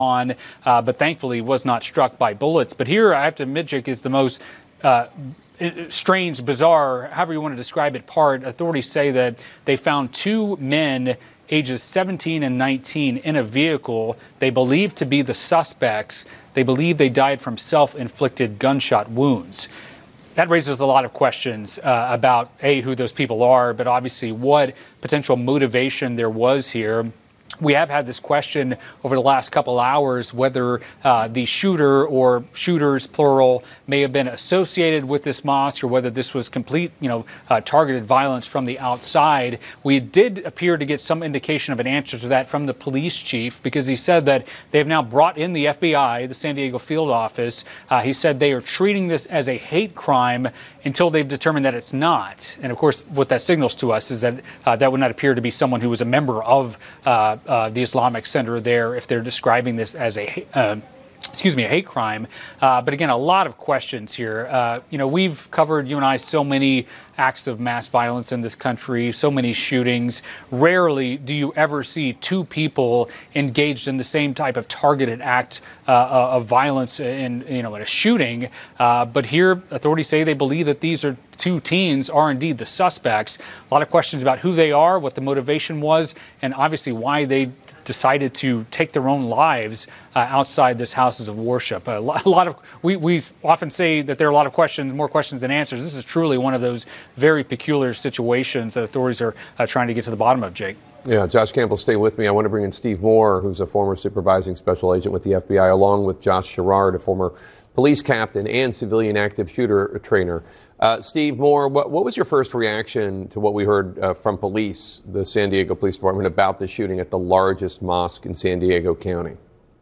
on, but thankfully was not struck by bullets. But here, I have to admit, Jake, is the most strange, bizarre, however you want to describe it, part. Authorities say that they found two men ages 17 and 19 in a vehicle they believe to be the suspects. They believe they died from self-inflicted gunshot wounds. That raises a lot of questions about, A, who those people are, but obviously what potential motivation there was here. We have had this question over the last couple hours whether the shooter or shooters, plural, may have been associated with this mosque or whether this was complete, targeted violence from the outside. We did appear to get some indication of an answer to that from the police chief because he said that they have now brought in the FBI, the San Diego field office. He said they are treating this as a hate crime until they've determined that it's not. And of course, what that signals to us is that that would not appear to be someone who was a member of the Islamic Center there if they're describing this as a hate crime. But again, a lot of questions here. We've covered, you and I, so many acts of mass violence in this country, so many shootings. Rarely do you ever see two people engaged in the same type of targeted act of violence in a shooting. But here, authorities say they believe that these are two teens are indeed the suspects. A lot of questions about who they are, what the motivation was, and obviously why they decided to take their own lives outside this houses of worship. We often say that there are a lot of questions, more questions than answers. This is truly one of those very peculiar situations that authorities are trying to get to the bottom of, Jake. Yeah, Josh Campbell, stay with me. I want to bring in Steve Moore, who's a former supervising special agent with the FBI, along with Josh Sherrard, a former police captain and civilian active shooter trainer. Steve Moore, what was your first reaction to what we heard from police, the San Diego Police Department, about the shooting at the largest mosque in San Diego County?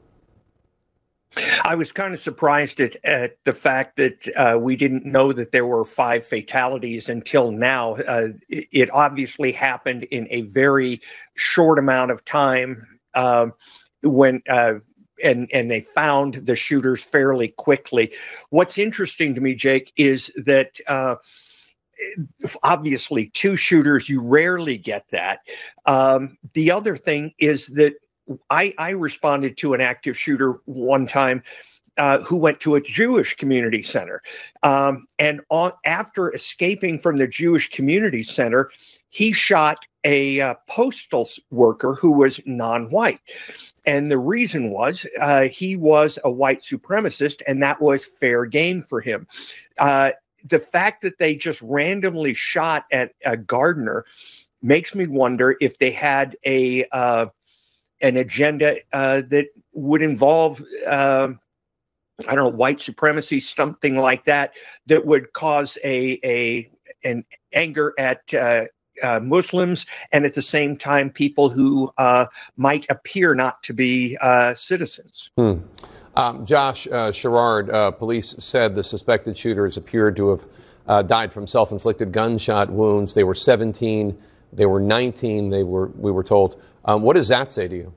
I was kind of surprised at the fact that we didn't know that there were 5 fatalities until now. It obviously happened in a very short amount of time when they found the shooters fairly quickly. What's interesting to me, Jake, is that obviously 2 shooters, you rarely get that. The other thing is that I responded to an active shooter one time who went to a Jewish community center. After escaping from the Jewish community center, he shot a postal worker who was non-white. And the reason was he was a white supremacist, and that was fair game for him. The fact that they just randomly shot at a gardener makes me wonder if they had an agenda that would involve, white supremacy, something like that, that would cause an anger at Muslims, and at the same time, people who might appear not to be citizens. Josh Sherrard, police said the suspected shooters appeared to have died from self-inflicted gunshot wounds. They were 17. They were 19. We were told. What does that say to you?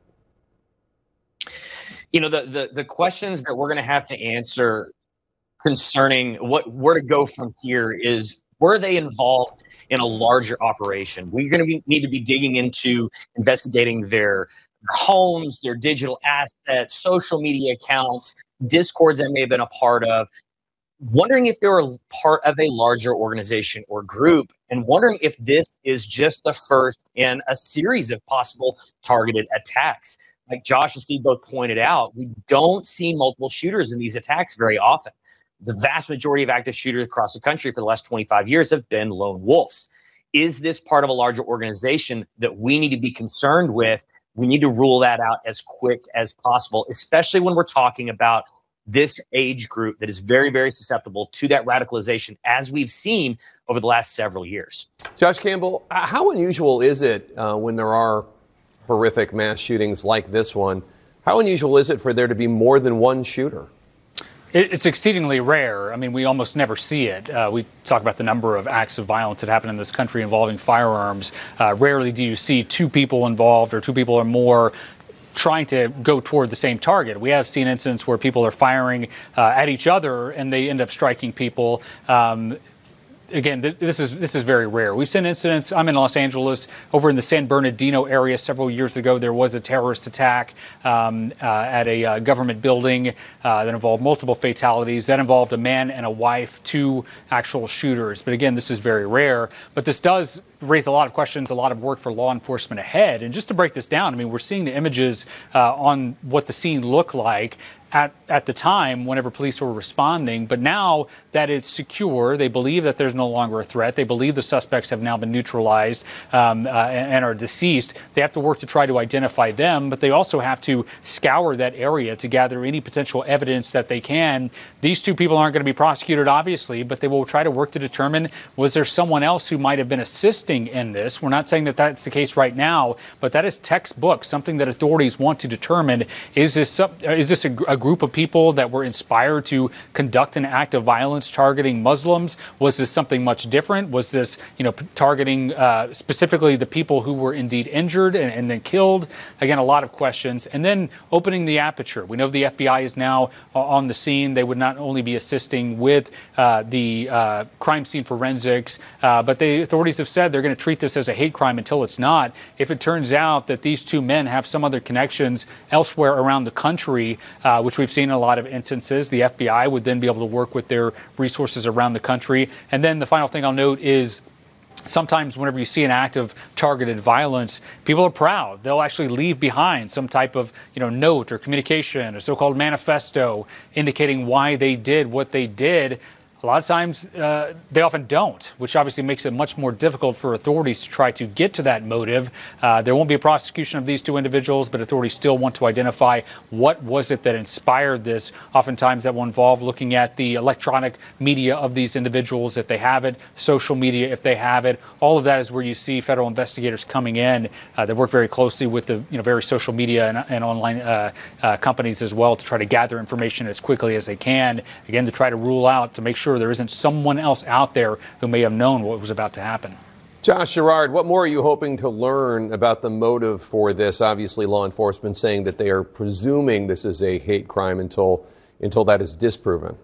The questions that we're going to have to answer concerning where to go from here is, were they involved in a larger operation? We're going to need to be digging into investigating their homes, their digital assets, social media accounts, discords that may have been a part of, wondering if they were part of a larger organization or group, and wondering if this is just the first in a series of possible targeted attacks. Like Josh and Steve both pointed out, we don't see multiple shooters in these attacks very often. The vast majority of active shooters across the country for the last 25 years have been lone wolves. Is this part of a larger organization that we need to be concerned with? We need to rule that out as quick as possible, especially when we're talking about this age group that is very, very susceptible to that radicalization, as we've seen over the last several years. Josh Campbell, how unusual is it when there are horrific mass shootings like this one? How unusual is it for there to be more than one shooter? It's exceedingly rare. I mean, we almost never see it. We talk about the number of acts of violence that happen in this country involving firearms. Rarely do you see 2 people involved or 2 people or more trying to go toward the same target. We have seen incidents where people are firing at each other and they end up striking people. again, this is very rare. We've seen incidents. I'm in Los Angeles, over in the San Bernardino area. Several years ago, there was a terrorist attack at a government building that involved multiple fatalities. That involved a man and a wife, 2 actual shooters. But again, this is very rare. But this does raise a lot of questions, a lot of work for law enforcement ahead. And just to break this down, I mean, we're seeing the images on what the scene looked like at the time whenever police were responding. But now that it's secure, they believe that there's no longer a threat. They believe the suspects have now been neutralized and are deceased. They have to work to try to identify them, but they also have to scour that area to gather any potential evidence that they can. These 2 people aren't going to be prosecuted, obviously, but they will try to work to determine, was there someone else who might have been assisting in this? We're not saying that that's the case right now, but that is textbook, something that authorities want to determine. Is this a group of people that were inspired to conduct an act of violence targeting Muslims? Was this something much different? Was this, targeting specifically the people who were indeed injured and then killed? Again, a lot of questions. And then opening the aperture. We know the FBI is now on the scene. They would not only be assisting with the crime scene forensics, but the authorities have said they're going to treat this as a hate crime until it's not. If it turns out that these 2 men have some other connections elsewhere around the country, which we've seen in a lot of instances, the FBI would then be able to work with their resources around the country. And then the final thing I'll note is, sometimes whenever you see an act of targeted violence, people are proud. They'll actually leave behind some type of note or communication, a so-called manifesto indicating why they did what they did. A lot of times they often don't, which obviously makes it much more difficult for authorities to try to get to that motive. There won't be a prosecution of these 2 individuals, but authorities still want to identify what was it that inspired this. Oftentimes that will involve looking at the electronic media of these individuals, if they have it, social media, if they have it. All of that is where you see federal investigators coming in. They work very closely with the various social media and online companies as well to try to gather information as quickly as they can, again, to try to rule out, to make sure there isn't someone else out there who may have known what was about to happen. Josh Gerard, what more are you hoping to learn about the motive for this? Obviously, law enforcement saying that they are presuming this is a hate crime until that is disproven.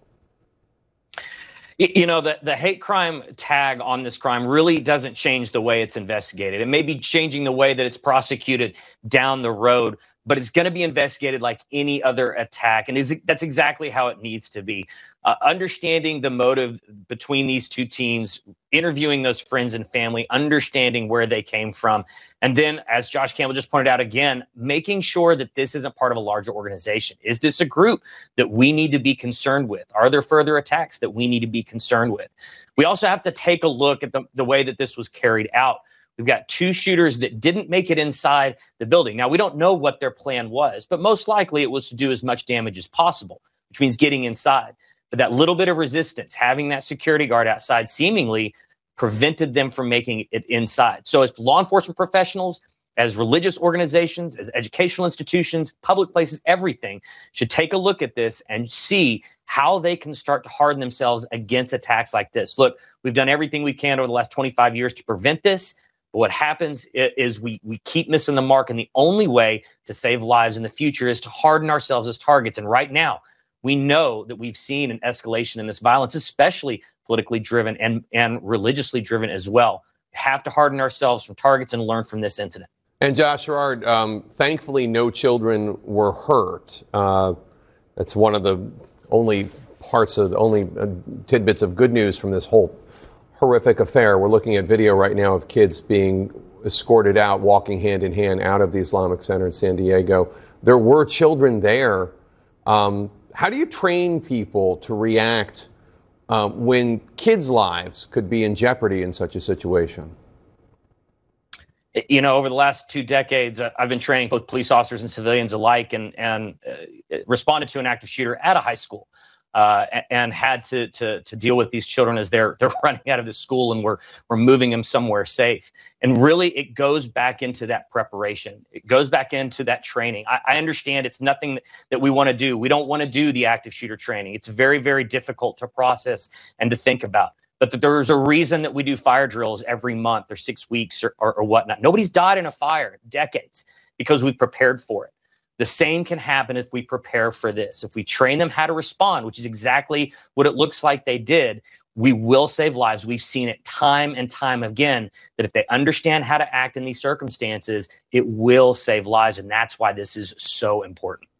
The hate crime tag on this crime really doesn't change the way it's investigated. It may be changing the way that it's prosecuted down the road, but it's going to be investigated like any other attack. And that's exactly how it needs to be. Understanding the motive between these 2 teens, interviewing those friends and family, understanding where they came from. And then, as Josh Campbell just pointed out again, making sure that this isn't part of a larger organization. Is this a group that we need to be concerned with? Are there further attacks that we need to be concerned with? We also have to take a look at the way that this was carried out. We've got 2 shooters that didn't make it inside the building. Now, we don't know what their plan was, but most likely it was to do as much damage as possible, which means getting inside. But that little bit of resistance, having that security guard outside, seemingly prevented them from making it inside. So as law enforcement professionals, as religious organizations, as educational institutions, public places, everything should take a look at this and see how they can start to harden themselves against attacks like this. Look, we've done everything we can over the last 25 years to prevent this. But what happens is we keep missing the mark. And the only way to save lives in the future is to harden ourselves as targets. And right now, we know that we've seen an escalation in this violence, especially politically driven and religiously driven as well. We have to harden ourselves from targets and learn from this incident. And Josh Gerard, thankfully, no children were hurt. That's one of the only tidbits of good news from this whole horrific affair. We're looking at video right now of kids being escorted out, walking hand in hand out of the Islamic Center in San Diego. There were children there. How do you train people to react when kids' lives could be in jeopardy in such a situation? Over the last 2 decades, I've been training both police officers and civilians alike, and responded to an active shooter at a high school, and had to deal with these children as they're running out of the school, and we're moving them somewhere safe. And really, it goes back into that preparation. It goes back into that training. I understand it's nothing that we want to do. We don't want to do the active shooter training. It's very, very difficult to process and to think about. But there's a reason that we do fire drills every month or 6 weeks or whatnot. Nobody's died in a fire in decades because we've prepared for it. The same can happen if we prepare for this. If we train them how to respond, which is exactly what it looks like they did, we will save lives. We've seen it time and time again that if they understand how to act in these circumstances, it will save lives. And that's why this is so important.